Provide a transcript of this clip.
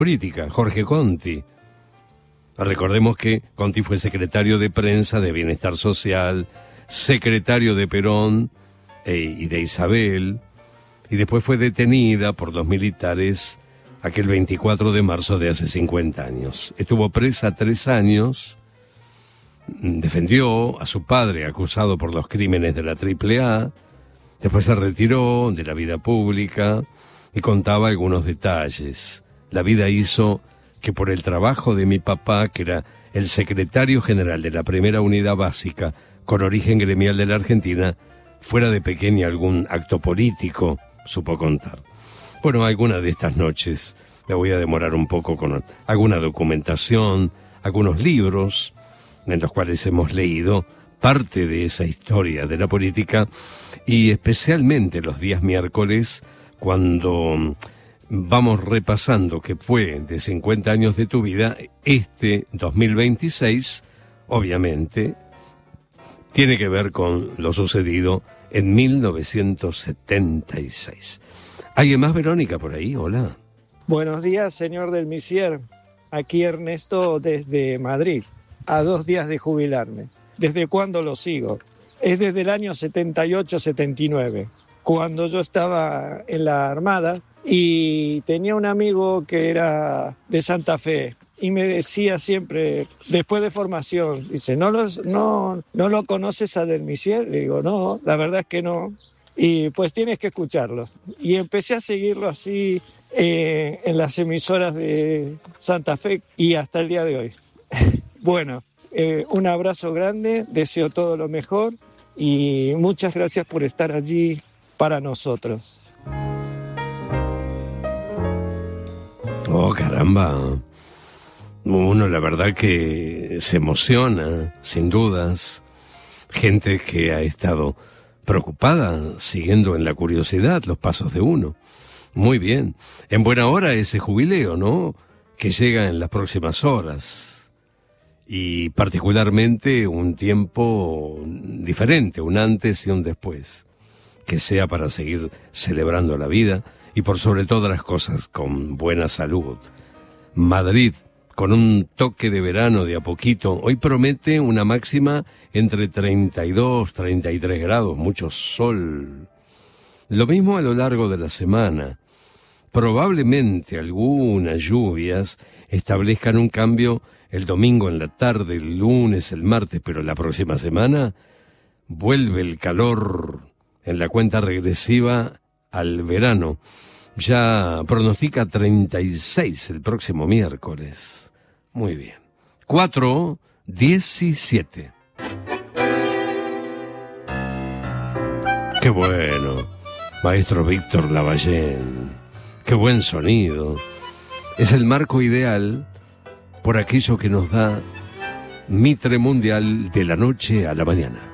política, Jorge Conti. Recordemos que Conti fue secretario de Prensa de Bienestar Social, secretario de Perón y de Isabel, y después fue detenida por los militares aquel 24 de marzo de hace 50 años. Estuvo presa 3 años, defendió a su padre acusado por los crímenes de la AAA, después se retiró de la vida pública y contaba algunos detalles. La vida hizo que por el trabajo de mi papá, que era el secretario general de la primera unidad básica con origen gremial de la Argentina, fuera de pequeña algún acto político, supo contar. Bueno, alguna de estas noches me voy a demorar un poco con alguna documentación, algunos libros en los cuales hemos leído parte de esa historia de la política, y especialmente los días miércoles, cuando vamos repasando que fue de 50 años de tu vida, este 2026, obviamente, tiene que ver con lo sucedido en 1976. ¿Alguien más, Verónica, por ahí? Hola. Buenos días, señor del Misier. Aquí Ernesto desde Madrid, a 2 días de jubilarme. ¿Desde cuándo lo sigo? Es desde el año 78-79, cuando yo estaba en la Armada y tenía un amigo que era de Santa Fe y me decía siempre, después de formación, dice, ¿no lo conoces a Del Misier? Le digo, no, la verdad es que no. Y pues tienes que escucharlo. Y empecé a seguirlo así en las emisoras de Santa Fe y hasta el día de hoy. Bueno, un abrazo grande, deseo todo lo mejor y muchas gracias por estar allí para nosotros. Oh, caramba. Uno, la verdad que se emociona, sin dudas. Gente que ha estado preocupada, siguiendo en la curiosidad los pasos de uno. Muy bien. En buena hora ese jubileo, ¿no? Que llega en las próximas horas. Y particularmente un tiempo diferente, un antes y un después. Que sea para seguir celebrando la vida y por sobre todas las cosas con buena salud. Madrid, con un toque de verano de a poquito, hoy promete una máxima entre 32, 33 grados, mucho sol. Lo mismo a lo largo de la semana. Probablemente algunas lluvias establezcan un cambio el domingo en la tarde, el lunes, el martes, pero la próxima semana vuelve el calor en la cuenta regresiva al verano. Ya pronostica 36 el próximo miércoles. Muy bien. 4:17. Qué bueno, maestro Víctor Lavallén. Qué buen sonido. Es el marco ideal por aquello que nos da Mitre Mundial de la noche a la mañana.